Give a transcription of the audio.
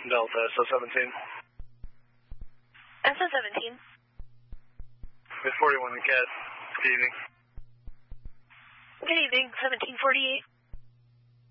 Delta, SO-17. SO-17. With 41 and Cat. Good evening. Good evening, 1748.